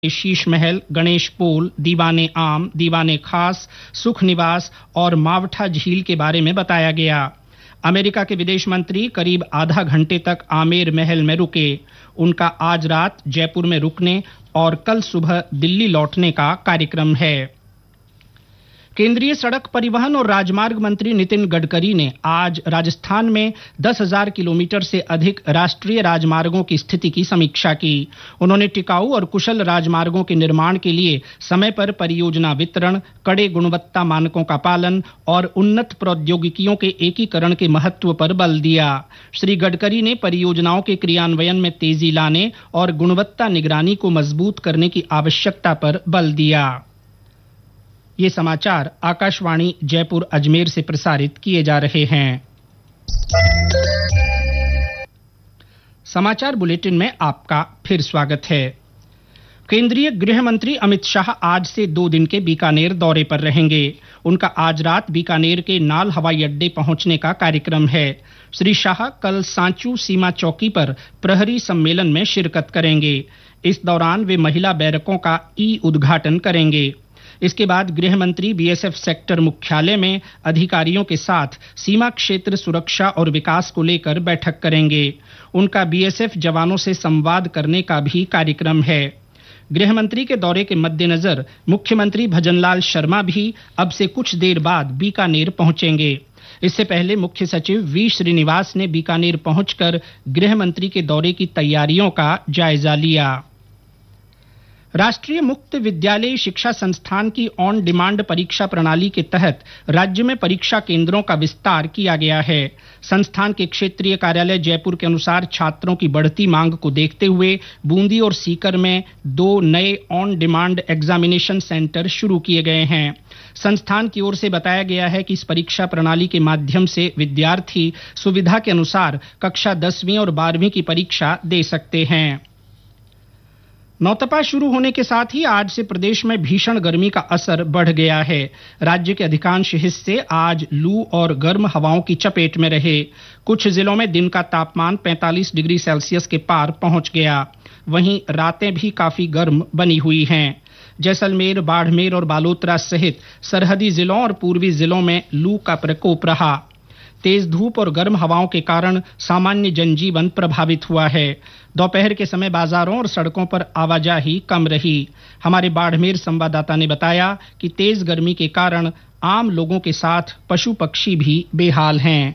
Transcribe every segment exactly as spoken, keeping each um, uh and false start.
शीश महल, गणेश पोल, दीवाने आम, दीवाने खास, सुख निवास और मावठा झील के बारे में बताया गया। अमेरिका के विदेश मंत्री करीब आधा घंटे तक आमेर महल में रुके। उनका आज रात जयपुर में रुकने और कल सुबह दिल्ली लौटने का कार्यक्रम है। केंद्रीय सड़क परिवहन और राजमार्ग मंत्री नितिन गडकरी ने आज राजस्थान में दस हज़ार किलोमीटर से अधिक राष्ट्रीय राजमार्गों की स्थिति की समीक्षा की। उन्होंने टिकाऊ और कुशल राजमार्गों के निर्माण के लिए समय पर परियोजना वितरण, कड़े गुणवत्ता मानकों का पालन और उन्नत प्रौद्योगिकियों के एकीकरण के महत्व पर बल दिया। श्री गडकरी ने परियोजनाओं के क्रियान्वयन में तेजी लाने और गुणवत्ता निगरानी को मजबूत करने की आवश्यकता पर बल दिया। ये समाचार आकाशवाणी जयपुर अजमेर से प्रसारित किए जा रहे हैं। समाचार बुलेटिन में आपका फिर स्वागत है। केंद्रीय गृह मंत्री अमित शाह आज से दो दिन के बीकानेर दौरे पर रहेंगे। उनका आज रात बीकानेर के नाल हवाई अड्डे पहुंचने का कार्यक्रम है। श्री शाह कल सांचू सीमा चौकी पर प्रहरी सम्मेलन में शिरकत करेंगे। इस दौरान वे महिला बैरकों का ई उद्घाटन करेंगे। इसके बाद गृह मंत्री बीएसएफ सेक्टर मुख्यालय में अधिकारियों के साथ सीमा क्षेत्र सुरक्षा और विकास को लेकर बैठक करेंगे। उनका बीएसएफ जवानों से संवाद करने का भी कार्यक्रम है। गृह मंत्री के दौरे के मद्देनजर मुख्यमंत्री भजनलाल शर्मा भी अब से कुछ देर बाद बीकानेर पहुंचेंगे। इससे पहले मुख्य सचिव वी श्रीनिवास ने बीकानेर पहुंचकर गृह मंत्री के दौरे की तैयारियों का जायजा लिया। राष्ट्रीय मुक्त विद्यालय शिक्षा संस्थान की ऑन डिमांड परीक्षा प्रणाली के तहत राज्य में परीक्षा केंद्रों का विस्तार किया गया है। संस्थान के क्षेत्रीय कार्यालय जयपुर के अनुसार छात्रों की बढ़ती मांग को देखते हुए बूंदी और सीकर में दो नए ऑन डिमांड एग्जामिनेशन सेंटर शुरू किए गए हैं। संस्थान की ओर से बताया गया है कि इस परीक्षा प्रणाली के माध्यम से विद्यार्थी सुविधा के अनुसार कक्षा दसवीं और बारहवीं की परीक्षा दे सकते हैं। नौतपा शुरू होने के साथ ही आज से प्रदेश में भीषण गर्मी का असर बढ़ गया है। राज्य के अधिकांश हिस्से आज लू और गर्म हवाओं की चपेट में रहे। कुछ जिलों में दिन का तापमान पैंतालीस डिग्री सेल्सियस के पार पहुंच गया। वहीं रातें भी काफी गर्म बनी हुई हैं। जैसलमेर, बाड़मेर और बालोतरा सहित सरहदी जिलों और पूर्वी जिलों में लू का प्रकोप रहा। तेज धूप और गर्म हवाओं के कारण सामान्य जनजीवन प्रभावित हुआ है। दोपहर के समय बाजारों और सड़कों पर आवाजाही कम रही। हमारे बाड़मेर संवाददाता ने बताया कि तेज गर्मी के कारण आम लोगों के साथ पशु पक्षी भी बेहाल हैं।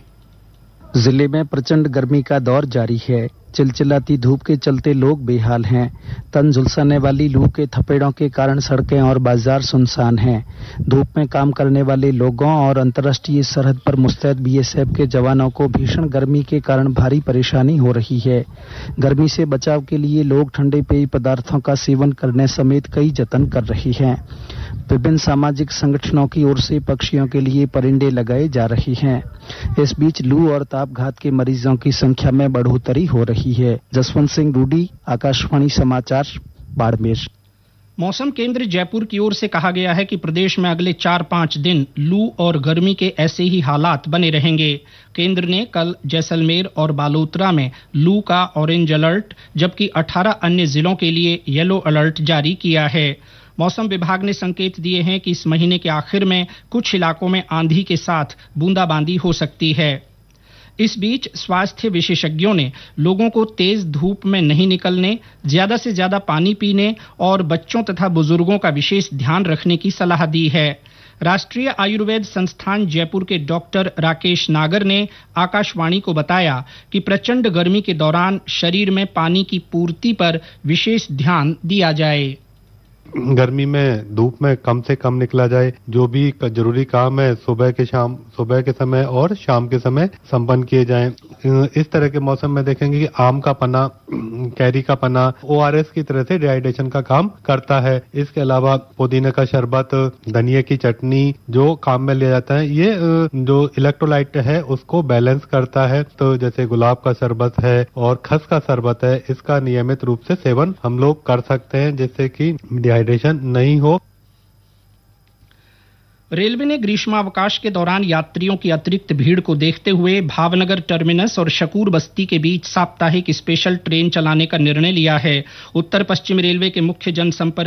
जिले में प्रचंड गर्मी का दौर जारी है। चिलचिलाती धूप के चलते लोग बेहाल हैं। तन झुलसाने वाली लू के थपेड़ों के कारण सड़कें और बाजार सुनसान हैं। धूप में काम करने वाले लोगों और अंतर्राष्ट्रीय सरहद पर मुस्तैद बीएसएफ के जवानों को भीषण गर्मी के कारण भारी परेशानी हो रही है। गर्मी से बचाव के लिए लोग ठंडे पेय पदार्थों का सेवन करने समेत कई जतन कर रहे हैं। विभिन्न सामाजिक संगठनों की ओर से पक्षियों के लिए परिंदे लगाए जा रहे हैं। इस बीच लू और तापघात के मरीजों की संख्या में बढ़ोतरी हो रही है। जसवंत सिंह रूडी, आकाशवाणी समाचार, बाड़मेर। मौसम केंद्र जयपुर की ओर से कहा गया है कि प्रदेश में अगले चार पाँच दिन लू और गर्मी के ऐसे ही हालात बने रहेंगे। केंद्र ने कल जैसलमेर और बालोतरा में लू का ऑरेंज अलर्ट जबकि अठारह अन्य जिलों के लिए येलो अलर्ट जारी किया है। मौसम विभाग ने संकेत दिए हैं कि इस महीने के आखिर में कुछ इलाकों में आंधी के साथ बूंदाबांदी हो सकती है। इस बीच स्वास्थ्य विशेषज्ञों ने लोगों को तेज धूप में नहीं निकलने, ज्यादा से ज्यादा पानी पीने और बच्चों तथा बुजुर्गों का विशेष ध्यान रखने की सलाह दी है। राष्ट्रीय आयुर्वेद संस्थान जयपुर के डॉक्टर राकेश नागर ने आकाशवाणी को बताया कि प्रचंड गर्मी के दौरान शरीर में पानी की पूर्ति पर विशेष ध्यान दिया जाए। गर्मी में धूप में कम से कम निकला जाए। जो भी जरूरी काम है सुबह के शाम सुबह के समय और शाम के समय संपन्न किए जाएं। इस तरह के मौसम में देखेंगे कि आम का पन्ना, कैरी का पन्ना ओआरएस की तरह से डिहाइड्रेशन का काम करता है। इसके अलावा पुदीने का शरबत, धनिया की चटनी जो काम में लिया जाता है, ये जो इलेक्ट्रोलाइट है उसको बैलेंस करता है। तो जैसे गुलाब का शरबत है और खस का शरबत है, इसका नियमित रूप से सेवन हम लोग कर सकते हैं जिससे कि डिहाइड्रेशन नहीं हो। रेलवे ने ग्रीष्मावकाश के दौरान यात्रियों की अतिरिक्त भीड़ को देखते हुए भावनगर टर्मिनस और शकूर बस्ती के बीच साप्ताहिक स्पेशल ट्रेन चलाने का निर्णय लिया है। उत्तर पश्चिम रेलवे के मुख्य जनसंपर्क